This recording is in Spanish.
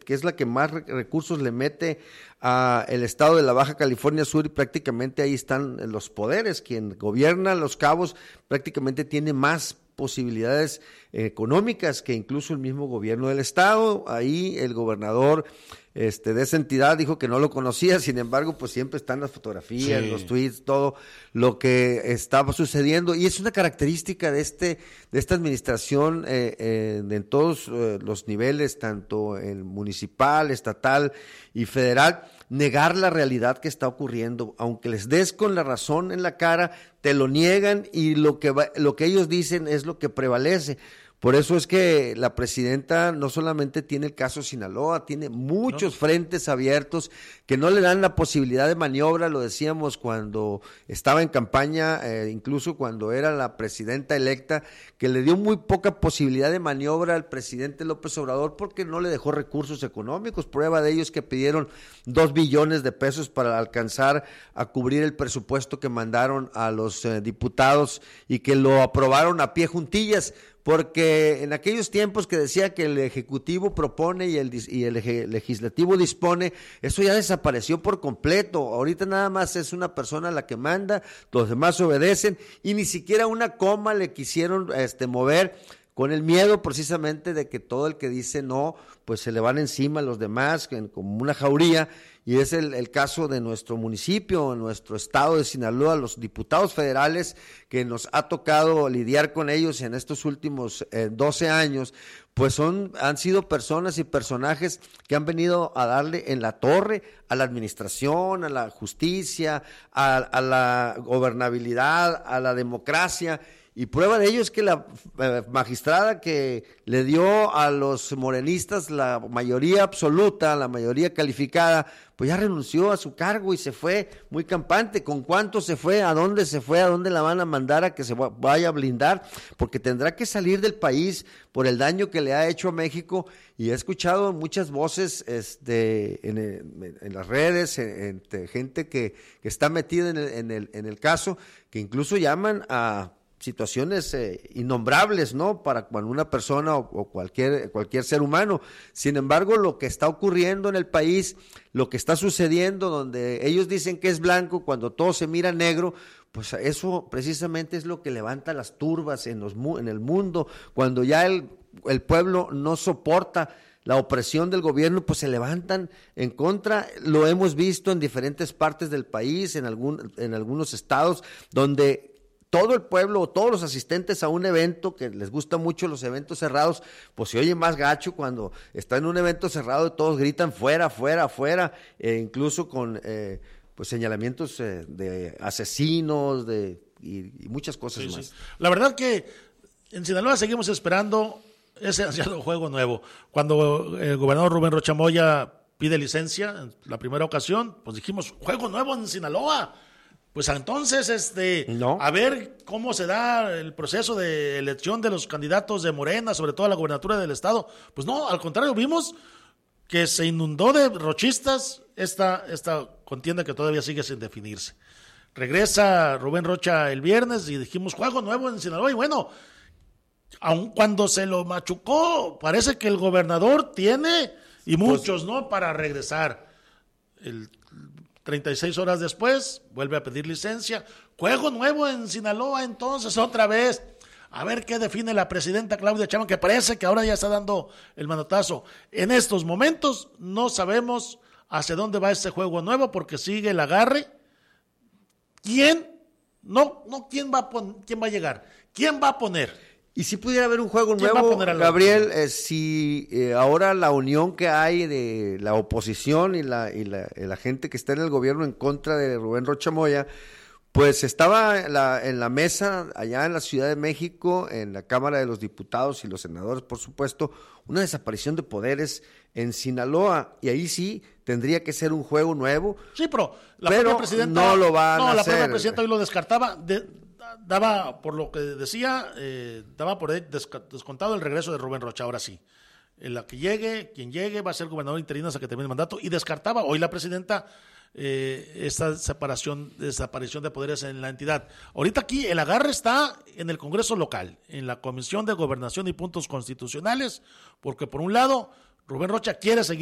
que es la que más recursos le mete a el estado de la Baja California Sur, y prácticamente ahí están los poderes. Quien gobierna Los Cabos prácticamente tiene más posibilidades económicas que incluso el mismo gobierno del estado. Ahí el gobernador de esa entidad dijo que no lo conocía, sin embargo, pues siempre están las fotografías, sí, los tweets, todo lo que estaba sucediendo, y es una característica de esta administración en todos los niveles, tanto el municipal, estatal y federal, negar la realidad que está ocurriendo. Aunque les des con la razón en la cara, te lo niegan, y lo que ellos dicen es lo que prevalece. Por eso es que la presidenta no solamente tiene el caso Sinaloa, tiene muchos frentes abiertos que no le dan la posibilidad de maniobra. Lo decíamos cuando estaba en campaña, incluso cuando era la presidenta electa, que le dio muy poca posibilidad de maniobra al presidente López Obrador porque no le dejó recursos económicos. Prueba de ello es que pidieron 2 billones de pesos para alcanzar a cubrir el presupuesto que mandaron a los diputados, y que lo aprobaron a pie juntillas, porque en aquellos tiempos que decía que el Ejecutivo propone y el Legislativo dispone, eso ya desapareció por completo. Ahorita nada más es una persona la que manda, los demás obedecen, y ni siquiera una coma le quisieron mover, con el miedo precisamente de que todo el que dice no, pues se le van encima a los demás como una jauría. Y es el caso de nuestro municipio, nuestro estado de Sinaloa, los diputados federales que nos ha tocado lidiar con ellos en estos últimos 12 años, pues han sido personas y personajes que han venido a darle en la torre a la administración, a la justicia, a la gobernabilidad, a la democracia. Y prueba de ello es que la magistrada que le dio a los morenistas la mayoría absoluta, la mayoría calificada, pues ya renunció a su cargo y se fue muy campante. ¿Con cuánto se fue? ¿A dónde se fue? ¿A dónde la van a mandar a que se vaya a blindar? Porque tendrá que salir del país por el daño que le ha hecho a México. Y he escuchado muchas voces en las redes, entre gente que está metida en el caso, que incluso llaman a situaciones innombrables, ¿no? Para cuando una persona o cualquier ser humano. Sin embargo, lo que está ocurriendo en el país, lo que está sucediendo, donde ellos dicen que es blanco cuando todo se mira negro, pues eso precisamente es lo que levanta las turbas en el mundo. Cuando ya el pueblo no soporta la opresión del gobierno, pues se levantan en contra. Lo hemos visto en diferentes partes del país, en algunos estados, donde todo el pueblo o todos los asistentes a un evento, que les gustan mucho los eventos cerrados, pues se oye más gacho cuando está en un evento cerrado y todos gritan fuera, fuera, fuera, incluso con pues señalamientos de asesinos y muchas cosas más. Sí. La verdad que en Sinaloa seguimos esperando ese ansiado juego nuevo. Cuando el gobernador Rubén Rocha Moya pide licencia en la primera ocasión, pues dijimos, juego nuevo en Sinaloa. Pues entonces, no. A ver cómo se da el proceso de elección de los candidatos de Morena, sobre todo a la gobernatura del estado. Pues no, al contrario, vimos que se inundó de rochistas esta contienda que todavía sigue sin definirse. Regresa Rubén Rocha el viernes y dijimos, juego nuevo en Sinaloa, y bueno, aun cuando se lo machucó, parece que el gobernador tiene, y muchos, ¿no?, para regresar. 36 horas después, vuelve a pedir licencia. Juego nuevo en Sinaloa, entonces, otra vez. A ver qué define la presidenta Claudia Sheinbaum, que parece que ahora ya está dando el manotazo. En estos momentos no sabemos hacia dónde va ese juego nuevo, porque sigue el agarre. ¿Quién? ¿Quién va a llegar? ¿Quién va a poner? Y si pudiera haber un juego nuevo, Gabriel, si ahora la unión que hay de la oposición y la gente que está en el gobierno en contra de Rubén Rocha Moya, pues estaba en la mesa allá en la Ciudad de México, en la Cámara de los Diputados y los senadores, por supuesto, una desaparición de poderes en Sinaloa, y ahí sí tendría que ser un juego nuevo. Sí, pero la propia presidenta no lo van a hacer. La propia presidenta hoy lo descartaba. Daba, por lo que decía, daba por descontado el regreso de Rubén Rocha. Ahora sí, quien llegue va a ser gobernador interino hasta que termine el mandato, y descartaba hoy la presidenta esta desaparición de poderes en la entidad. Ahorita aquí el agarre está en el Congreso local, en la Comisión de Gobernación y Puntos Constitucionales, porque por un lado Rubén Rocha quiere seguir